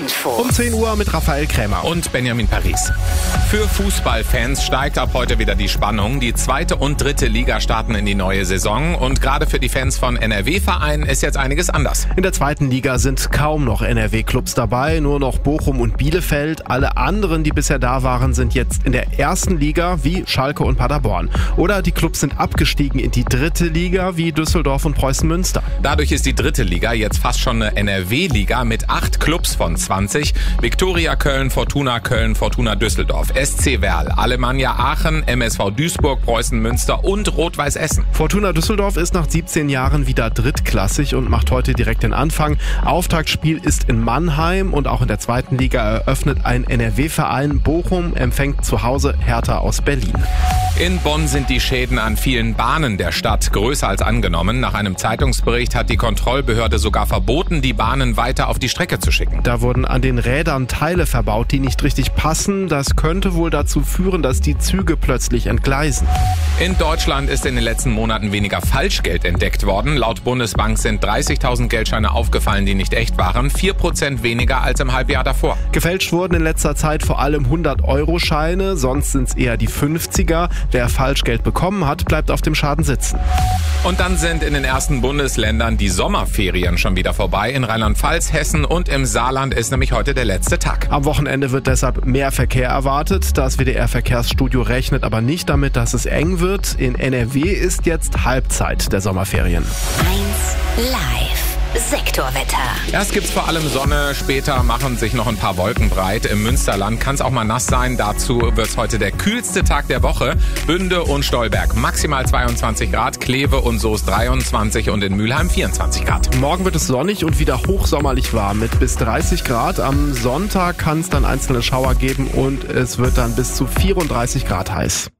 Info. Um 10 Uhr mit Raphael Krämer und Benjamin Paris. Für Fußballfans steigt ab heute wieder die Spannung. Die 2. und 3. Liga starten in die neue Saison und gerade für die Fans von NRW-Vereinen ist jetzt einiges anders. In der 2. Liga sind kaum noch NRW-Clubs dabei, nur noch Bochum und Bielefeld. Alle anderen, die bisher da waren, sind jetzt in der 1. Liga wie Schalke und Paderborn. Oder die Clubs sind abgestiegen in die 3. Liga wie Düsseldorf und Preußen Münster. Dadurch ist die 3. Liga jetzt fast schon eine NRW-Liga mit 8 Clubs von 20. Viktoria Köln, Fortuna Düsseldorf, SC Werl, Alemannia Aachen, MSV Duisburg, Preußen Münster und Rot-Weiß Essen. Fortuna Düsseldorf ist nach 17 Jahren wieder drittklassig und macht heute direkt den Anfang. Auftaktspiel ist in Mannheim und auch in der 2. Liga eröffnet ein NRW-Verein. Bochum empfängt zu Hause Hertha aus Berlin. In Bonn sind die Schäden an vielen Bahnen der Stadt größer als angenommen. Nach einem Zeitungsbericht hat die Kontrollbehörde sogar verboten, die Bahnen weiter auf die Strecke zu schicken. Da wurden an den Rädern Teile verbaut, die nicht richtig passen. Das könnte wohl dazu führen, dass die Züge plötzlich entgleisen. In Deutschland ist in den letzten Monaten weniger Falschgeld entdeckt worden. Laut Bundesbank sind 30.000 Geldscheine aufgefallen, die nicht echt waren. 4% weniger als im Halbjahr davor. Gefälscht wurden in letzter Zeit vor allem 100-Euro-Scheine, sonst sind es eher die 50er. Wer Falschgeld bekommen hat, bleibt auf dem Schaden sitzen. Und dann sind in den ersten Bundesländern die Sommerferien schon wieder vorbei. In Rheinland-Pfalz, Hessen und im Saarland ist nämlich heute der letzte Tag. Am Wochenende wird deshalb mehr Verkehr erwartet. Das WDR-Verkehrsstudio rechnet aber nicht damit, dass es eng wird. In NRW ist jetzt Halbzeit der Sommerferien. 1 Live. Sektorwetter. Erst gibt's vor allem Sonne, später machen sich noch ein paar Wolken breit. Im Münsterland kann es auch mal nass sein. Dazu wird's heute der kühlste Tag der Woche. Bünde und Stolberg maximal 22 Grad, Kleve und Soest 23 und in Mülheim 24 Grad. Morgen wird es sonnig und wieder hochsommerlich warm mit bis 30 Grad. Am Sonntag kann es dann einzelne Schauer geben und es wird dann bis zu 34 Grad heiß.